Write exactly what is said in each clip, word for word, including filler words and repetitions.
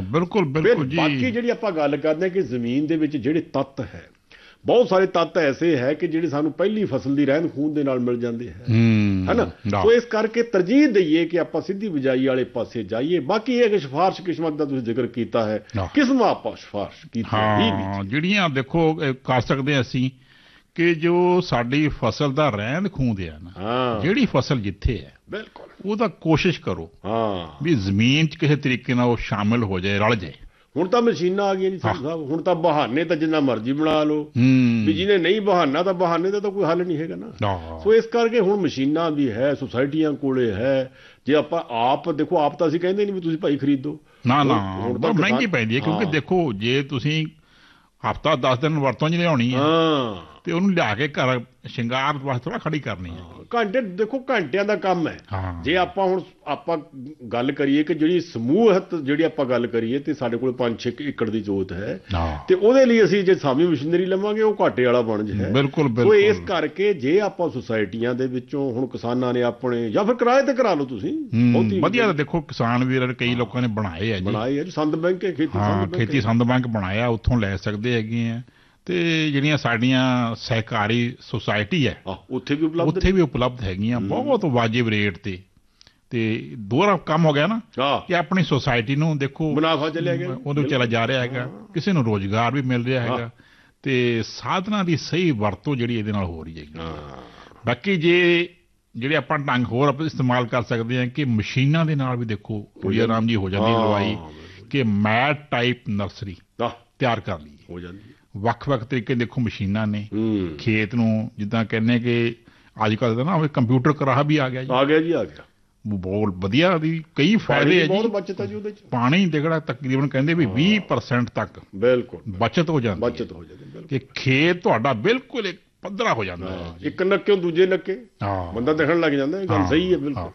ਬਿਲਕੁਲ ਬਿਲਕੁਲ ਜੀ। ਬਾਕੀ ਜਿਹੜੀ ਆਪਾਂ ਗੱਲ ਕਰਦੇ ਹਾਂ ਕਿ ਜ਼ਮੀਨ ਦੇ ਵਿੱਚ ਜਿਹੜੇ ਤੱਤ ਹੈ, ਬਹੁਤ ਸਾਰੇ ਤੱਤ ਐਸੇ ਹੈ ਕਿ ਜਿਹੜੇ ਸਾਨੂੰ ਪਹਿਲੀ ਫਸਲ ਦੀ ਰਹਿੰਦ ਖੂੰਹਦ ਦੇ ਨਾਲ ਮਿਲ ਜਾਂਦੇ ਹੈ ਹੈ ਨਾ। ਸੋ ਇਸ ਕਰਕੇ ਤਰਜੀਹ ਦਈਏ ਕਿ ਆਪਾਂ ਸਿੱਧੀ ਬਿਜਾਈ ਵਾਲੇ ਪਾਸੇ ਜਾਈਏ। ਬਾਕੀ ਇਹ ਕਿ ਸਿਫਾਰਸ਼ ਕਿਸਮਤ ਦਾ ਤੁਸੀਂ ਜ਼ਿਕਰ ਕੀਤਾ ਹੈ, ਕਿਸਮਾਂ ਆਪਾਂ ਸਿਫਾਰਸ਼ ਕੀਤੀ ਹਾਂ ਜਿਹੜੀਆਂ ਦੇਖੋ ਕਰ ਸਕਦੇ ਅਸੀਂ ਕਿ ਜੋ ਸਾਡੀ ਫਸਲ ਦਾ ਰਹਿੰਦ ਖੂੰਹਦ ਹੈ ਨਾ, ਜਿਹੜੀ ਫਸਲ ਜਿੱਥੇ ਹੈ ਬਿਲਕੁਲ ਉਹਦਾ ਕੋਸ਼ਿਸ਼ ਕਰੋ ਹਾਂ ਵੀ ਜ਼ਮੀਨ 'ਚ ਕਿਸੇ ਤਰੀਕੇ ਨਾਲ ਉਹ ਸ਼ਾਮਿਲ ਹੋ ਜਾਏ, ਰਲ ਜਾਏ। ਹੁਣ ਤਾਂ ਮਸ਼ੀਨਾਂ ਆ ਗਈਆਂ ਜੀ ਸਾਹਿਬ, ਹੁਣ ਤਾਂ ਬਹਾਨੇ ਤਾਂ ਜਿੰਨਾ ਮਰਜ਼ੀ ਬਣਾ ਲਓ ਵੀ ਜਿਹਨੇ ਨਹੀਂ ਬਹਾਨਾ ਤਾਂ ਬਹਾਨੇ ਦਾ ਤਾਂ ਕੋਈ ਹੱਲ ਨਹੀਂ ਹੈਗਾ ਨਾ। ਸੋ ਇਸ ਕਰਕੇ ਹੁਣ ਮਸ਼ੀਨਾਂ ਵੀ ਹੈ, ਸੁਸਾਇਟੀਆਂ ਕੋਲੇ ਹੈ। ਜੇ ਆਪਾਂ ਆਪ ਦੇਖੋ, ਆਪ ਤਾਂ ਅਸੀਂ ਕਹਿੰਦੇ ਨਹੀਂ ਵੀ ਤੁਸੀਂ ਭਾਈ ਖਰੀਦੋ, ਨਾ ਨਾ ਮਹਿੰਗੀ ਪੈਂਦੀ ਹੈ ਕਿਉਂਕਿ ਦੇਖੋ ਜੇ ਤੁਸੀਂ ਹਫ਼ਤਾ ਦਸ ਦਿਨ ਵਰਤੋਂ 'ਚ ਲਿਆਉਣੀ ਹੈ ਤੇ ਉਹਨੂੰ ਲਿਆ ਕੇ ਘਰ ਸ਼ਿੰਗਾਰ ਵਾਸਤੇ ਥੋੜ੍ਹਾ ਖੜੀ ਕਰਨੀ ਹੈ। ਘੰਟੇ ਦੇਖੋ ਘੰਟਿਆਂ ਦਾ ਕੰਮ ਹੈ। ਜੇ ਆਪਾਂ ਹੁਣ ਆਪਾਂ ਗੱਲ ਕਰੀਏ ਕਿ ਜਿਹੜੀ ਸਮੂਹਤ ਜਿਹੜੀ ਆਪਾਂ ਗੱਲ ਕਰੀਏ ਤੇ ਸਾਡੇ ਕੋਲ ਪੰਜ ਛੇ ਏਕੜ ਦੀ ਜੋਤ ਹੈ ਤੇ ਉਹਦੇ ਲਈ ਅਸੀਂ ਜੇ ਸਾਮੀ ਮਸ਼ੀਨਰੀ ਲਵਾਂਗੇ ਉਹ ਘਾਟੇ ਵਾਲਾ ਬਣ ਜਾਏ। ਬਿਲਕੁਲ ਸੋ ਇਸ ਕਰਕੇ ਜੇ ਆਪਾਂ ਸੁਸਾਇਟੀਆਂ ਦੇ ਵਿੱਚੋਂ ਹੁਣ ਕਿਸਾਨਾਂ ਨੇ ਆਪਣੇ ਜਾਂ ਫਿਰ ਕਿਰਾਏ ਤੇ ਕਰਾ ਲਓ ਤੁਸੀਂ, ਬਹੁਤ ਵਧੀਆ। ਦੇਖੋ ਕਿਸਾਨ ਵੀਰ ਕਈ ਲੋਕਾਂ ਨੇ ਬਣਾਏ ਆ ਜੀ, ਬਣਾਏ ਆ ਸੰਦ ਬੈਂਕ, ਖੇਤੀ ਖੇਤੀ ਸੰਦ ਬੈਂਕ ਬਣਾਇਆ, ਉੱਥੋਂ ਲੈ ਸਕਦੇ ਹੈਗੇ ਆ। ਤੇ ਜਿਹੜੀਆਂ ਸਾਡੀਆਂ ਸਹਿਕਾਰੀ ਸੁਸਾਇਟੀ ਹੈ ਉੱਥੇ ਵੀ ਉਪਲਬਧ ਉੱਥੇ ਵੀ ਉਪਲਬਧ ਹੈਗੀਆਂ ਬਹੁਤ ਵਾਜਿਬ ਰੇਟ ਤੇ। ਤੇ ਦੋਹਰਾ ਕੰਮ ਹੋ ਗਿਆ ਨਾ ਕਿ ਆਪਣੀ ਸੁਸਾਇਟੀ ਨੂੰ ਦੇਖੋ ਮੁਨਾਫਾ ਚੱਲਿਆ ਗਿਆ, ਉਹਨੂੰ ਚਲਾ ਜਾ ਰਿਹਾ ਹੈਗਾ, ਕਿਸੇ ਨੂੰ ਰੋਜ਼ਗਾਰ ਵੀ ਮਿਲ ਰਿਹਾ ਹੈਗਾ ਤੇ ਸਾਧਨਾਂ ਦੀ ਸਹੀ ਵਰਤੋਂ ਜਿਹੜੀ ਇਹਦੇ ਨਾਲ ਹੋ ਰਹੀ ਹੈਗੀ। ਬਾਕੀ ਜੇ ਜਿਹੜੇ ਆਪਾਂ ਢੰਗ ਹੋਰ ਆਪਾਂ ਇਸਤੇਮਾਲ ਕਰ ਸਕਦੇ ਹਾਂ ਕਿ ਮਸ਼ੀਨਾਂ ਦੇ ਨਾਲ ਵੀ ਦੇਖੋ ਕੁੜੀ ਆਰਾਮ ਜੀ ਹੋ ਜਾਂਦੀ ਲਵਾਈ ਕਿ ਮੈਟ ਟਾਈਪ ਨਰਸਰੀ ਤਿਆਰ ਕਰ ਲਈ ਹੋ ਜਾਂਦੀ। ਵੱਖ-ਵੱਖ ਤਰੀਕੇ ਦੇਖੋ ਮਸ਼ੀਨਾਂ ਨੇ ਖੇਤ ਨੂੰ, ਜਿੱਦਾਂ ਕਹਿੰਦੇ ਕਿ ਅੱਜ ਕੱਲ੍ਹ ਦਾ ਨਾ ਕੰਪਿਊਟਰ ਕਰਾਹਾ ਵੀ ਆ ਗਿਆ ਜੀ, ਆ ਗਿਆ ਜੀ ਆ ਗਿਆ ਬਹੁਤ ਵਧੀਆ ਦੀ ਕਈ ਫਾਇਦੇ ਹੈ ਬਹੁਤ ਬਚਤ ਹੈ ਜੀ ਉਹਦੇ 'ਚ। ਪਾਣੀ ਜਿਹੜਾ ਤਕਰੀਬਨ ਕਹਿੰਦੇ ਵੀ ਵੀਹ ਪਰਸੈਂਟ ਤੱਕ ਬਿਲਕੁਲ ਬਚਤ ਹੋ ਜਾਂਦੀ ਬਚਤ ਹੋ ਜਾਂਦੀ ਕਿ ਖੇਤ ਤੁਹਾਡਾ ਬਿਲਕੁਲ ਇੱਕ ਪੱਧਰਾ ਹੋ ਜਾਂਦਾ ਹੈ। ਇੱਕ ਨੱਕੇ ਦੂਜੇ ਨੱਕੇ ਬੰਦਾ ਦੇਖਣ ਲੱਗ ਜਾਂਦਾ, ਇਹ ਗੱਲ ਸਹੀ ਹੈ ਬਿਲਕੁਲ।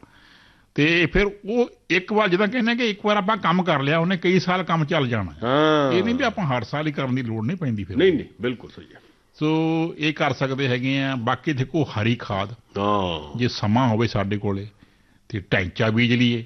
ਤੇ ਫਿਰ ਉਹ ਇੱਕ ਵਾਰ ਜਿੱਦਾਂ ਕਹਿੰਦੇ ਕਿ ਇੱਕ ਵਾਰ ਆਪਾਂ ਕੰਮ ਕਰ ਲਿਆ ਉਹਨੇ ਕਈ ਸਾਲ ਕੰਮ ਚੱਲ ਜਾਣਾ। ਇਹ ਨਹੀਂ ਵੀ ਆਪਾਂ ਹਰ ਸਾਲ ਹੀ ਕਰਨ ਦੀ ਲੋੜ ਨਹੀਂ ਪੈਂਦੀ ਫਿਰ। ਨਹੀਂ ਨਹੀਂ ਬਿਲਕੁਲ ਸਹੀ ਹੈ। ਸੋ ਇਹ ਕਰ ਸਕਦੇ ਹੈਗੇ ਆ। ਬਾਕੀ ਦੇਖੋ ਹਰੀ ਖਾਦ ਜੇ ਸਮਾਂ ਹੋਵੇ ਸਾਡੇ ਕੋਲੇ ਤੇ ਟੈਂਚਾ ਬੀਜ ਲਈਏ,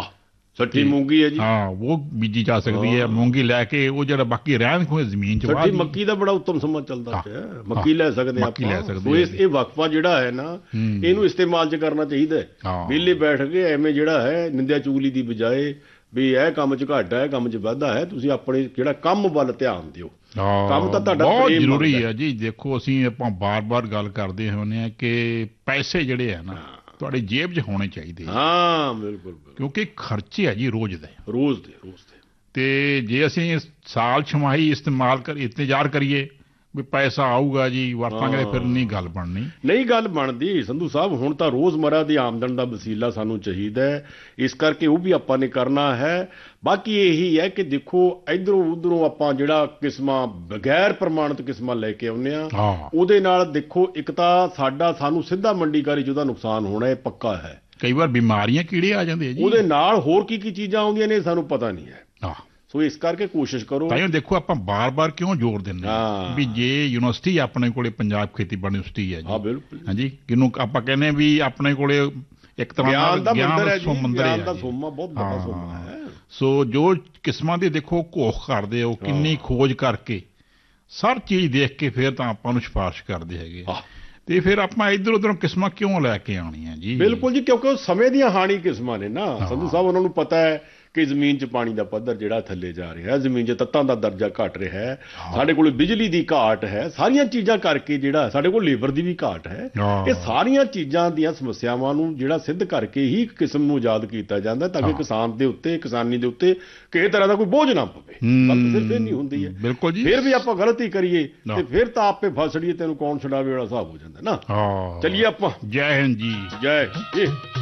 ਸੱਠੀ ਮੂੰਗੀ ਹੈ ਜੀ ਹਾਂ ਉਹ ਬੀਜੀ ਜਾ ਸਕਦੀ ਹੈ। ਮੂੰਗੀ ਲੈ ਕੇ ਉਹ ਜਿਹੜਾ ਬਾਕੀ ਰਹਿਣ ਖੋਏ ਜ਼ਮੀਨ 'ਚ ਸੱਠੀ ਮੱਕੀ ਦਾ ਬੜਾ ਉੱਤਮ ਸਮਾਂ ਚੱਲਦਾ ਪਿਆ, ਮੱਕੀ ਲੈ ਸਕਦੇ ਆਪਾਂ। ਸੋ ਇਹ ਵਕਫਾ ਜਿਹੜਾ ਹੈ ਨਾ ਇਹਨੂੰ ਇਸਤੇਮਾਲ 'ਚ ਕਰਨਾ ਚਾਹੀਦਾ। ਵਿਹਲੇ ਬੈਠ ਕੇ ਐਵੇਂ ਜਿਹੜਾ ਹੈ ਨਿੰਦਿਆ ਚੁਗਲੀ ਦੀ ਬਜਾਏ ਵੀ ਇਹ ਕੰਮ 'ਚ ਘਾਟਾ ਹੈ ਕੰਮ 'ਚ ਵਾਧਾ ਹੈ, ਤੁਸੀਂ ਆਪਣੇ ਜਿਹੜਾ ਕੰਮ ਵੱਲ ਧਿਆਨ ਦਿਓ। ਕੰਮ ਤਾਂ ਤੁਹਾਡਾ ਬਹੁਤ ਜ਼ਰੂਰੀ ਹੈ ਜੀ। ਦੇਖੋ ਅਸੀਂ ਆਪਾਂ ਬਾਰ-ਬਾਰ ਗੱਲ ਕਰਦੇ ਹੁੰਦੇ ਹਾਂ ਕਿ ਪੈਸੇ ਜਿਹੜੇ ਆ ਨਾ ਤੁਹਾਡੀ ਜੇਬ 'ਚ ਹੋਣੇ ਚਾਹੀਦੇ। ਹਾਂ ਬਿਲਕੁਲ, ਕਿਉਂਕਿ ਖਰਚੇ ਆ ਜੀ ਰੋਜ਼ ਦੇ ਰੋਜ਼ ਦੇ ਰੋਜ਼ ਦੇ ਤੇ ਜੇ ਅਸੀਂ ਸਾਲ ਛਮਾਹੀ ਇਸਤੇਮਾਲ ਕਰ ਇੰਤਜ਼ਾਰ ਕਰੀਏ ਵੀ ਪੈਸਾ ਆਊਗਾ ਜੀ ਵਰਤਾਂਗੇ ਫਿਰ ਨਹੀਂ ਗੱਲ ਬਣਨੀ, ਨਹੀਂ ਗੱਲ ਬਣਦੀ ਸੰਧੂ ਸਾਹਿਬ। ਹੁਣ ਤਾਂ ਰੋਜ਼ਮਰਾ ਦੀ ਆਮਦਨ ਦਾ ਵਸੀਲਾ ਸਾਨੂੰ ਚਾਹੀਦਾ ਹੈ, ਇਸ ਕਰਕੇ ਉਹ ਵੀ ਆਪਾਂ ਨੇ ਕਰਨਾ ਹੈ। ਬਾਕੀ ਇਹੀ ਹੈ ਕਿ ਦੇਖੋ ਇੱਧਰੋਂ ਉੱਧਰੋਂ ਆਪਾਂ ਜਿਹੜਾ ਕਿਸਮਾਂ ਬਗੈਰ ਪ੍ਰਮਾਣਿਤ ਕਿਸਮਾਂ ਲੈ ਕੇ ਆਉਂਦੇ ਆ ਉਹਦੇ ਨਾਲ ਦੇਖੋ ਇੱਕ ਤਾਂ ਸਾਡਾ ਸਾਨੂੰ ਸਿੱਧਾ ਮੰਡੀਕਾਰੀ 'ਚ ਉਹਦਾ ਨੁਕਸਾਨ ਹੋਣਾ ਇਹ ਪੱਕਾ ਹੈ। ਕਈ ਵਾਰ ਬਿਮਾਰੀਆਂ ਕੀੜੇ ਆ ਜਾਂਦੇ ਆ ਜੀ ਉਹਦੇ ਨਾਲ, ਹੋਰ ਕੀ ਕੀ ਚੀਜ਼ਾਂ ਆਉਂਦੀਆਂ ਨੇ ਸਾਨੂੰ ਪਤਾ ਨਹੀਂ ਹੈ। ਸੋ ਇਸ ਕਰਕੇ ਕੋਸ਼ਿਸ਼ ਕਰੋ। ਤਾਂ ਦੇਖੋ ਆਪਾਂ ਬਾਰ-ਬਾਰ ਕਿਉਂ ਜ਼ੋਰ ਦਿੰਦੇ ਹਾਂ ਵੀ ਜੇ ਯੂਨੀਵਰਸਿਟੀ ਆਪਣੇ ਕੋਲੇ ਪੰਜਾਬ ਖੇਤੀਬਾੜੀ ਯੂਨੀਵਰਸਿਟੀ ਹੈ ਜੀ, ਹਾਂ ਬਿਲਕੁਲ ਹਾਂਜੀ, ਕਿਹਨੂੰ ਆਪਾਂ ਕਹਿੰਦੇ ਵੀ ਆਪਣੇ ਕੋਲੇ ਇੱਕ ਤਰ੍ਹਾਂ ਦਾ ਗਿਆਨ ਦਾ ਸਮੁੰਦਰ ਹੈ, ਗਿਆਨ ਦਾ ਸੋਮਾ ਬਹੁਤ ਵੱਡਾ ਸੋਮਾ ਹੈ। ਸੋ ਜੋ ਕਿਸਮਾਂ ਦੀ ਦੇਖੋ ਘੋਖ ਕਰਦੇ ਹੋ, ਕਿੰਨੀ ਖੋਜ ਕਰਕੇ ਸਰ ਚੀਜ਼ ਦੇਖ ਕੇ ਫਿਰ ਤਾਂ ਆਪਾਂ ਨੂੰ ਸਿਫਾਰਿਸ਼ ਕਰਦੇ ਹੈਗੇ ਤੇ ਫਿਰ ਆਪਾਂ ਇੱਧਰ ਉੱਧਰੋਂ ਕਿਸਮਾਂ ਕਿਉਂ ਲੈ ਕੇ ਆਉਣੀਆਂ ਜੀ। ਬਿਲਕੁਲ ਜੀ, ਕਿਉਂਕਿ ਉਹ ਸਮੇਂ ਦੀਆਂ ਹਾਣੀ ਕਿਸਮਾਂ ਨੇ ਨਾ ਸੰਧੂ ਸਾਹਿਬ। ਉਹਨਾਂ ਨੂੰ ਪਤਾ ਹੈ ਕਿ ਜ਼ਮੀਨ 'ਚ ਪਾਣੀ ਦਾ ਪੱਧਰ ਜਿਹੜਾ ਥੱਲੇ ਜਾ ਰਿਹਾ, ਜ਼ਮੀਨ 'ਚ ਤੱਤਾਂ ਦਾ ਦਰਜਾ ਘਟ ਰਿਹਾ ਹੈ, ਸਾਡੇ ਕੋਲ ਬਿਜਲੀ ਦੀ ਘਾਟ ਹੈ, ਸਾਰੀਆਂ ਚੀਜ਼ਾਂ ਕਰਕੇ ਜਿਹੜਾ ਸਾਡੇ ਕੋਲ ਲੇਬਰ ਦੀ ਵੀ ਘਾਟ ਹੈ। ਇਹ ਸਾਰੀਆਂ ਚੀਜ਼ਾਂ ਦੀਆਂ ਸਮੱਸਿਆਵਾਂ ਨੂੰ ਜਿਹੜਾ ਸਿੱਧ ਕਰਕੇ ਹੀ ਇੱਕ ਕਿਸਮ ਨੂੰ ਆਜ਼ਾਦ ਕੀਤਾ ਜਾਂਦਾ ਤਾਂ ਕਿ ਕਿਸਾਨ ਦੇ ਉੱਤੇ, ਕਿਸਾਨੀ ਦੇ ਉੱਤੇ ਕਿਸੇ ਤਰ੍ਹਾਂ ਦਾ ਕੋਈ ਬੋਝ ਨਾ ਪਵੇ। ਗੱਲ ਸਿਰਫ ਇਹ ਨਹੀਂ ਹੁੰਦੀ ਹੈ। ਬਿਲਕੁਲ ਜੀ, ਫਿਰ ਵੀ ਆਪਾਂ ਗਲਤੀ ਕਰੀਏ ਤੇ ਫਿਰ ਤਾਂ ਆਪੇ ਫਸੜੀਏ ਤੈਨੂੰ ਕੌਣ ਛਡਾਵੇ ਵਾਲਾ ਹਿਸਾਬ ਹੋ ਜਾਂਦਾ ਨਾ। ਚਲਿਏ ਆਪਾਂ। ਜੈ ਹਿੰਦ ਜੀ। ਜੈ ਜੀ।